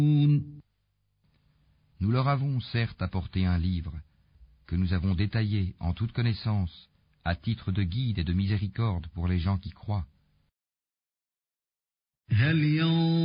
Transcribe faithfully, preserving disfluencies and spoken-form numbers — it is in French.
Nous leur avons certes apporté un livre, que nous avons détaillé en toute connaissance, à titre de guide et de miséricorde pour les gens qui croient. هل